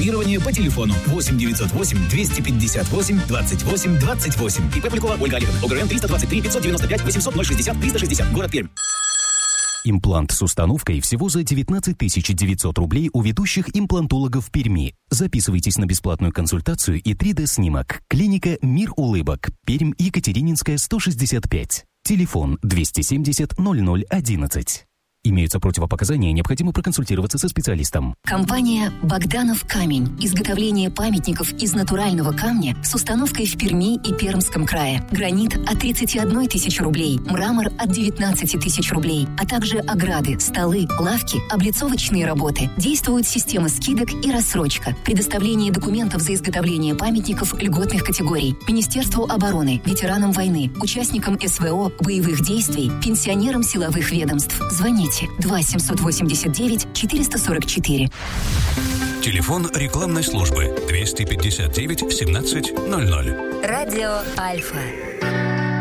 Бронирование по телефону 8 908 258 28 28. ИП Полякова Ольга Олеговна. ОГРН 323 595 800 060 360. Город Пермь. Имплант с установкой всего за 19 900 рублей у ведущих имплантологов Перми. Записывайтесь на бесплатную консультацию и 3D-снимок. Клиника «Мир улыбок». Пермь, Екатерининская, 165. Телефон 270 0011. Имеются противопоказания, необходимо проконсультироваться со специалистом. Компания «Богданов камень». Изготовление памятников из натурального камня с установкой в Перми и Пермском крае. Гранит от 31 тысячи рублей, мрамор от 19 тысяч рублей, а также ограды, столы, лавки, облицовочные работы. Действует система скидок и рассрочка. Предоставление документов за изготовление памятников льготных категорий. Министерству обороны, ветеранам войны, участникам СВО, боевых действий, пенсионерам силовых ведомств. Звоните 2 789 444. Телефон рекламной службы 259 17 00. Радио Альфа.